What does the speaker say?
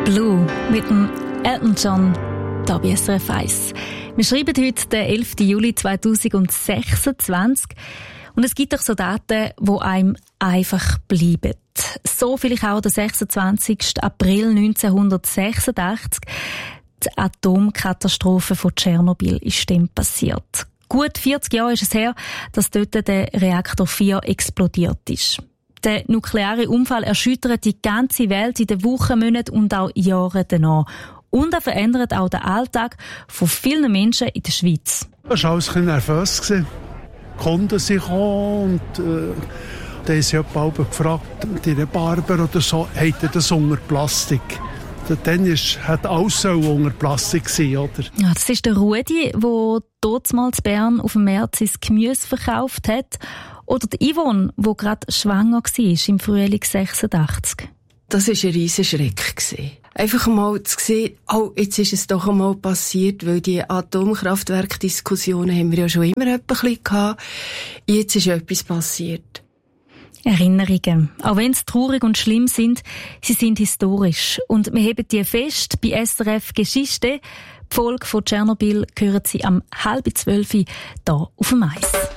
Blue mit dem Elton John hier bei SRF 1. Wir schreiben heute den 11. Juli 2026 und es gibt doch so Daten, die einem einfach bleiben. So vielleicht auch der 26. April 1986. Die Atomkatastrophe von Tschernobyl ist dann passiert. Gut 40 Jahre ist es her, dass dort der Reaktor 4 explodiert ist. Der nukleare Unfall erschüttert die ganze Welt in den Wochen, Monaten und auch Jahren danach. Und er verändert auch den Alltag von vielen Menschen in der Schweiz. Ich war alles ein bisschen nervös. Kunden sind gekommen und da haben sie jemand gefragt, die Barber oder so, hat er das unter Plastik? Dann hat alles unter Plastik sein, oder? Ja, das ist der Rudi, der damals in Bern auf dem März sein Gemüse verkauft hat. Oder die Yvonne, die gerade schwanger war im Frühling 86. Das war ein riesen Schreck. Einfach mal zu sehen, jetzt ist es doch einmal passiert, weil die Atomkraftwerkdiskussionen haben wir ja schon immer ein bisschen gehabt. Jetzt ist etwas passiert. Erinnerungen. Auch wenn sie traurig und schlimm sind, sie sind historisch. Und wir heben die fest bei SRF Geschichte. Die Folge von Tschernobyl hören Sie am 11:30 hier auf dem Eis.